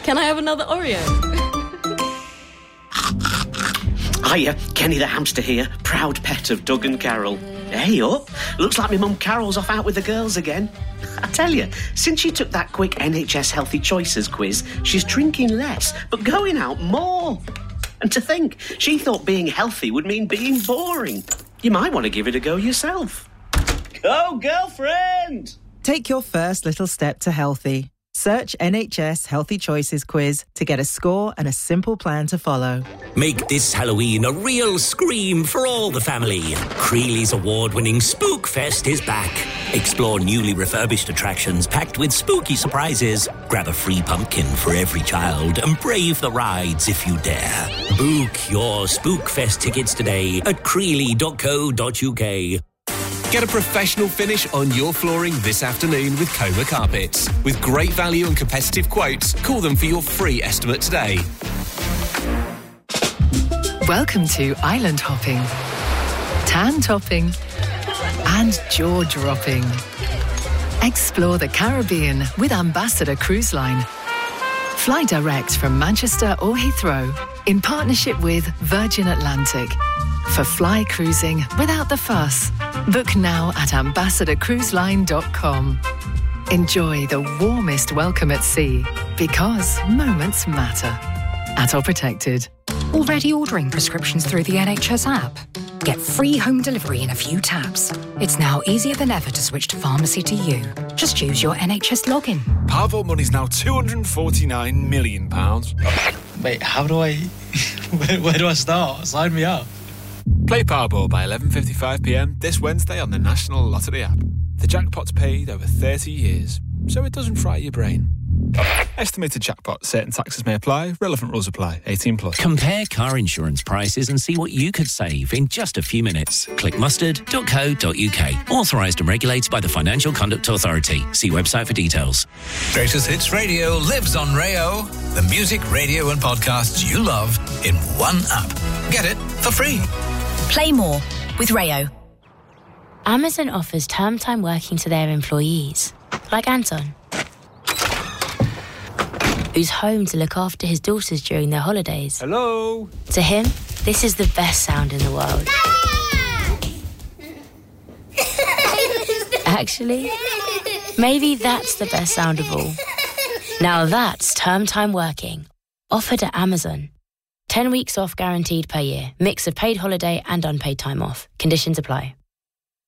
Can I have another Oreo? Hiya, Kenny the hamster here, proud pet of Doug and Carol. Hey up, looks like my mum Carol's off out with the girls again. I tell you, since she took that quick NHS Healthy Choices quiz, she's drinking less, but going out more. And to think, she thought being healthy would mean being boring. You might want to give it a go yourself. Go, girlfriend! Take your first little step to healthy. Search NHS Healthy Choices quiz to get a score and a simple plan to follow. Make this Halloween a real scream for all the family. Creely's award-winning Spookfest is back. Explore newly refurbished attractions packed with spooky surprises. Grab a free pumpkin for every child and brave the rides if you dare. Book your Spookfest tickets today at creely.co.uk. Get a professional finish on your flooring this afternoon with Coma Carpets. With great value and competitive quotes, call them for your free estimate today. Welcome to island hopping, tan topping and jaw dropping. Explore the Caribbean with Ambassador Cruise Line. Fly direct from Manchester or Heathrow in partnership with Virgin Atlantic. For fly cruising without the fuss. Book now at ambassadorcruiseline.com. Enjoy the warmest welcome at sea because moments matter. At All Protected. Already ordering prescriptions through the NHS app? Get free home delivery in a few taps. It's now easier than ever to switch to Pharmacy to You. Just use your NHS login. Powerball money's now £249 million. Wait, how do I... where do I start? Sign me up. Play Powerball by 11:55pm this Wednesday on the National Lottery app. The jackpot's paid over 30 years, so it doesn't fry your brain. Estimated jackpot. Certain taxes may apply. Relevant rules apply. 18+. Compare car insurance prices and see what you could save in just a few minutes. Click mustard.co.uk. Authorised and regulated by the Financial Conduct Authority. See website for details. Greatest Hits Radio lives on Rayo. The music, radio and podcasts you love in one app. Get it for free. Play more with Rayo. Amazon offers term time working to their employees, like Anton, who's home to look after his daughters during their holidays. Hello? To him, this is the best sound in the world. Actually, maybe that's the best sound of all. Now that's term time working, offered at Amazon. 10 weeks off guaranteed per year. Mix of paid holiday and unpaid time off. Conditions apply.